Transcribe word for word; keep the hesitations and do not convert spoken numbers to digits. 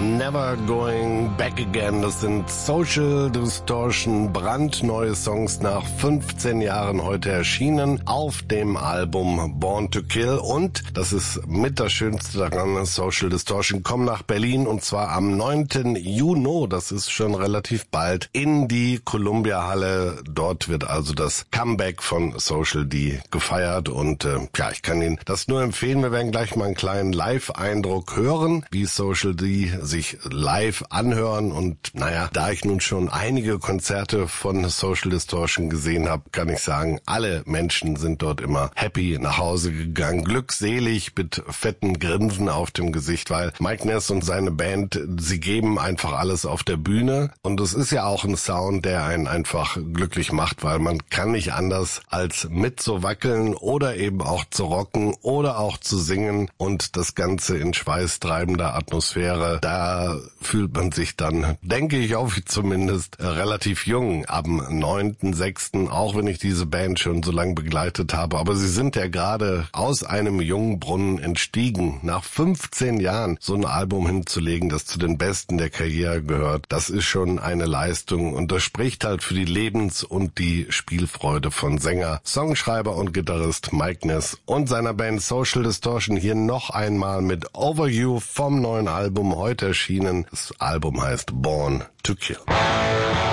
Never Going Back Again. Das sind Social Distortion, brandneue Songs nach fünfzehn Jahren heute erschienen auf dem Album Born to Kill. Und, das ist mit das Schönste daran, Social Distortion kommen nach Berlin und zwar am neunten Juni, das ist schon relativ bald, in die Columbia Halle. Dort wird also das Comeback von Social D gefeiert und äh, ja, ich kann Ihnen das nur empfehlen. Wir werden gleich mal einen kleinen Live-Eindruck hören, wie Social D sich live anhören und naja, da ich nun schon einige Konzerte von Social Distortion gesehen habe, kann ich sagen, alle Menschen sind dort immer happy nach Hause gegangen, glückselig mit fetten Grinsen auf dem Gesicht, weil Mike Ness und seine Band, sie geben einfach alles auf der Bühne und es ist ja auch ein Sound, der einen einfach glücklich macht, weil man kann nicht anders als mit zu wackeln oder eben auch zu rocken oder auch zu singen und das Ganze in schweißtreibender Atmosphäre. Da fühlt man sich dann, denke ich auch zumindest, relativ jung am neunten sechsten, auch wenn ich diese Band schon so lange begleitet habe. Aber sie sind ja gerade aus einem jungen Brunnen entstiegen. Nach fünfzehn Jahren so ein Album hinzulegen, das zu den Besten der Karriere gehört, das ist schon eine Leistung und das spricht halt für die Lebens- und die Spielfreude von Sänger, Songschreiber und Gitarrist Mike Ness und seiner Band Social Distortion. Hier noch einmal mit Over You vom neuen Album heute erschienen. Das Album heißt Born to Kill.